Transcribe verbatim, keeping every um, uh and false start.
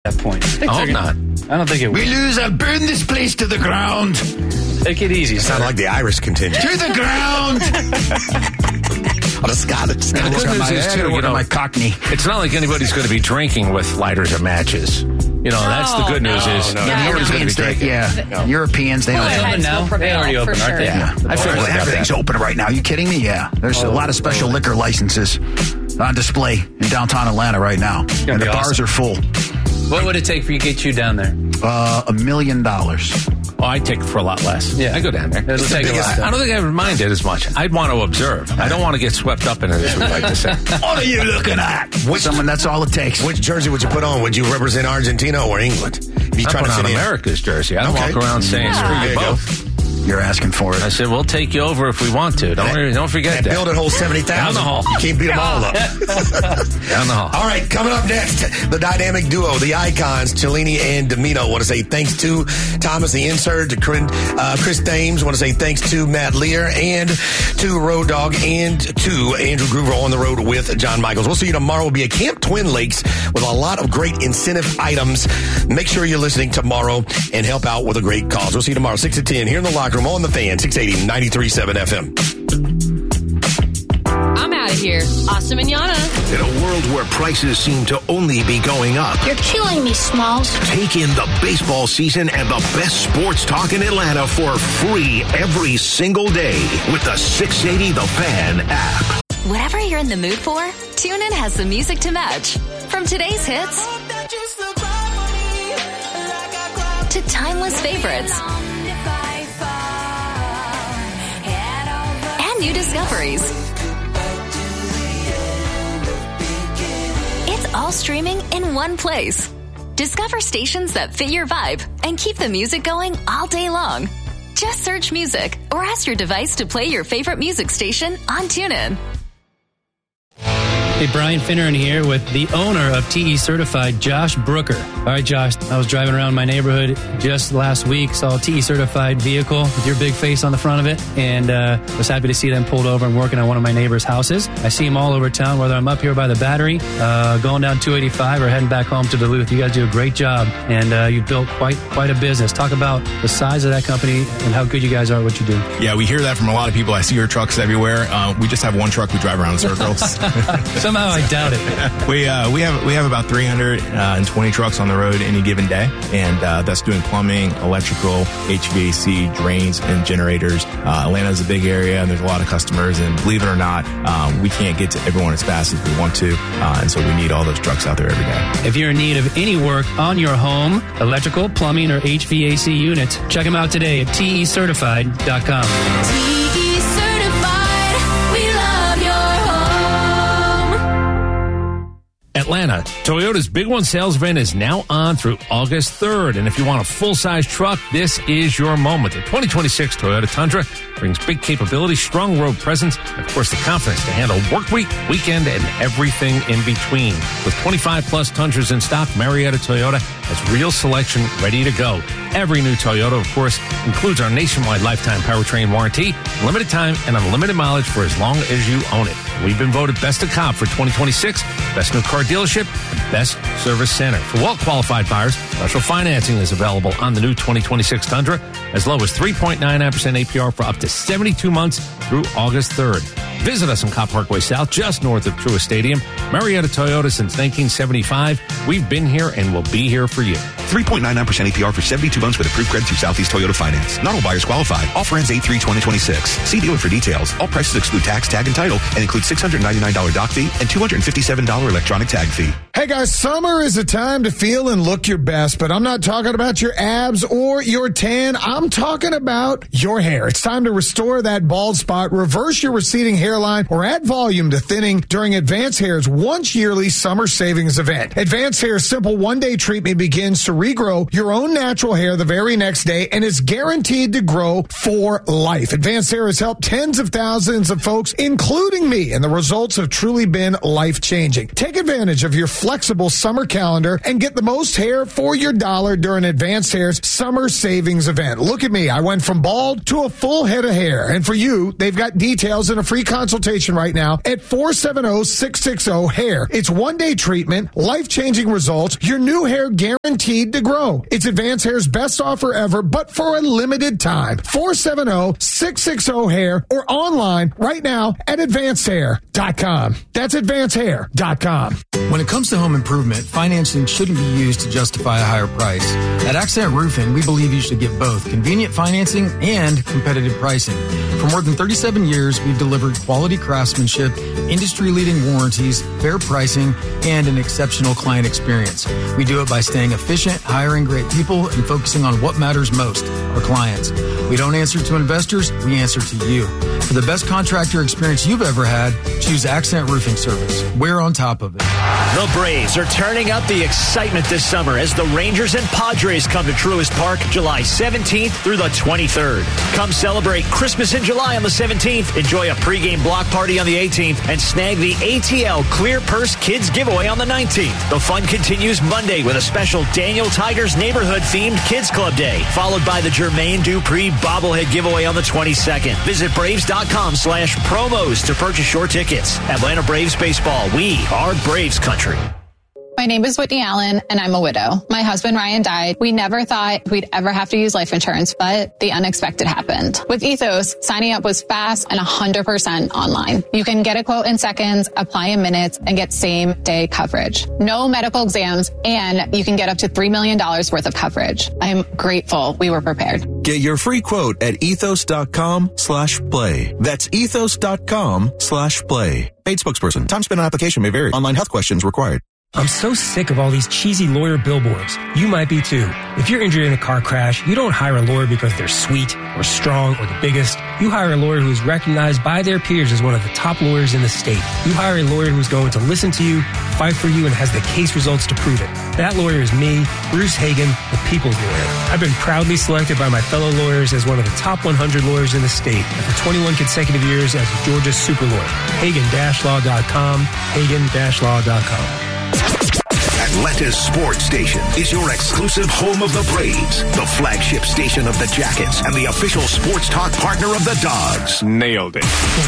that point. I hope not. I don't think it will. We lose, I'll burn this place to the ground. Take it easy. Sound like the Irish contingent. To the ground. On the Scottish. The good news is, too, you know, my Cockney. it's not like anybody's going to be drinking with lighters or matches. You know, No, that's the good news no, is no, nobody's no. going to be Europeans, they, drinking. yeah. No. Europeans, they Well, don't. I- Open now? will prevail, They already for open, aren't sure. they? Yeah. I figured Well, about everything's that. open right now. You kidding me? Yeah. There's a Oh, lot of special totally. liquor licenses on display in downtown Atlanta right now. And gonna the be bars awesome. are full. What would it take for you to get you down there? Uh, a million dollars. Oh, I'd take it for a lot less. Yeah. I go down there. It'll take a lot. I don't think I would mind it as much. I'd want to observe. I don't want to get swept up in it, as we like to say. What are you looking at? Which- Someone, that's all it takes. Which jersey would you put on? Would you represent Argentina or England? If you I trying put to on fit in. America's jersey. I Okay. walk around saying, Yeah. screw There you you go. both. You're asking for it. I said, we'll take you over if we want to. Don't, worry, don't forget That that. building holds seventy thousand. Down the hall. You can't beat them all up. Down the hall. All right, coming up next, the dynamic duo, the icons, Cellini and Domino. Want to say thanks to Thomas, the insert, to Chris, uh, Chris Thames. Want to say thanks to Matt Lear and to Road Dogg and to Andrew Groover on the road with John Michaels. We'll see you tomorrow. We'll be at Camp Twin Lakes with a lot of great incentive items. Make sure you're listening tomorrow and help out with a great cause. We'll see you tomorrow, six to ten, here in the locker room on the Fan, six eighty, ninety-three point seven F M. I'm out of here. Awesome manana. In a world where prices seem to only be going up, You're killing me, Smalls. take in the baseball season and the best sports talk in Atlanta for free every single day with the six eighty The Fan app. Whatever you're in the mood for, TuneIn has the music to match. From today's hits to timeless favorites and new discoveries. It's all streaming in one place. Discover stations that fit your vibe and keep the music going all day long. Just search music or ask your device to play your favorite music station on TuneIn. Hey, Brian Finneran here with the owner of T E Certified, Josh Brooker. All right, Josh, I was driving around my neighborhood just last week, saw a T E Certified vehicle with your big face on the front of it, and uh, was happy to see them pulled over and working on one of my neighbor's houses. I see them all over town, whether I'm up here by the Battery, uh, going down two eighty-five, or heading back home to Duluth. You guys do a great job, and uh, you've built quite quite a business. Talk about the size of that company and how good you guys are at what you do. Yeah, we hear that from a lot of people. I see your trucks everywhere. Uh, we just have one truck. We drive around in circles. Somehow I doubt it. we uh, we have we have about three hundred twenty trucks on the road any given day, and uh, that's doing plumbing, electrical, H V A C, drains, and generators. Uh, Atlanta is a big area, and there's a lot of customers. And believe it or not, um, we can't get to everyone as fast as we want to, uh, and so we need all those trucks out there every day. If you're in need of any work on your home, electrical, plumbing, or H V A C units, check them out today at T E certified dot com. Atlanta, Toyota's Big One sales event is now on through August third. And if you want a full-size truck, this is your moment. The twenty twenty-six Toyota Tundra brings big capability, strong road presence, and, of course, the confidence to handle work week, weekend, and everything in between. With twenty-five plus Tundras in stock, Marietta Toyota has real selection ready to go. Every new Toyota, of course, includes our nationwide lifetime powertrain warranty, limited time, and unlimited mileage for as long as you own it. We've been voted Best of Cobb for twenty twenty-six, Best New Car Dealership, and Best Service Center. For well-qualified buyers, special financing is available on the new twenty twenty-six Tundra, as low as three point nine nine percent A P R for up to seventy-two months through August third. Visit us in Cobb Parkway South, just north of Truist Stadium. Marietta Toyota since nineteen seventy-five. We've been here and will be here for you. three point nine nine percent A P R for seventy-two months with approved credit through Southeast Toyota Finance. Not all buyers qualify. Offer ends eight three twenty twenty-six. See dealer for details. All prices exclude tax, tag, and title, and include six hundred ninety-nine dollars dock fee and two hundred fifty-seven dollars electronic tag fee. Hey guys, summer is a time to feel and look your best, but I'm not talking about your abs or your tan. I'm talking about your hair. It's time to restore that bald spot, reverse your receding hairline, or add volume to thinning during Advanced Hair's once yearly summer savings event. Advanced Hair's simple one-day treatment begins to regrow your own natural hair the very next day and is guaranteed to grow for life. Advanced Hair has helped tens of thousands of folks, including me, and the results have truly been life-changing. Take advantage of your flexible flexible summer calendar and get the most hair for your dollar during Advanced Hair's summer savings event. Look at me. I went from bald to a full head of hair. And for you, they've got details and a free consultation right now at four seven zero, six six zero, hair. It's one-day treatment, life-changing results, your new hair guaranteed to grow. It's Advanced Hair's best offer ever, but for a limited time. four seven zero, six six zero, hair or online right now at advanced hair dot com. That's advanced hair dot com. When it comes to home improvement, financing shouldn't be used to justify a higher price. At Accent Roofing, we believe you should get both convenient financing and competitive pricing. For more than thirty-seven years, we've delivered quality craftsmanship, industry-leading warranties, fair pricing, and an exceptional client experience. We do it by staying efficient, hiring great people, and focusing on what matters most, our clients. We don't answer to investors, we answer to you. For the best contractor experience you've ever had, choose Accent Roofing Service. We're on top of it. The Braves are turning up the excitement this summer as the Rangers and Padres come to Truist Park July seventeenth through the twenty-third. Come celebrate Christmas in July on the seventeenth, enjoy a pregame block party on the eighteenth, and snag the A T L Clear Purse Kids giveaway on the nineteenth. The fun continues Monday with a special Daniel Tigers neighborhood-themed Kids Club Day, followed by the Jermaine Dupri bobblehead giveaway on the twenty-second. Visit Braves.com slash promos to purchase your tickets. Atlanta Braves Baseball, we are Braves country. My name is Whitney Allen, and I'm a widow. My husband, Ryan, died. We never thought we'd ever have to use life insurance, but the unexpected happened. With Ethos, signing up was fast and one hundred percent online. You can get a quote in seconds, apply in minutes, and get same-day coverage. No medical exams, and you can get up to three million dollars worth of coverage. I'm grateful we were prepared. Get your free quote at ethos.com slash play. That's ethos.com slash play. Paid spokesperson. Time spent on application may vary. Online health questions required. I'm so sick of all these cheesy lawyer billboards. You might be too. If you're injured in a car crash, you don't hire a lawyer because they're sweet or strong or the biggest. You hire a lawyer who is recognized by their peers as one of the top lawyers in the state. You hire a lawyer who's going to listen to you, fight for you, and has the case results to prove it. That lawyer is me, Bruce Hagan, the people's lawyer. I've been proudly selected by my fellow lawyers as one of the top one hundred lawyers in the state, and for twenty-one consecutive years as Georgia's super lawyer. Hagan Law dot com, Hagan Law dot com. Atlanta's sports station is your exclusive home of the Braves, the flagship station of the Jackets, and the official sports talk partner of the Dogs. Nailed it.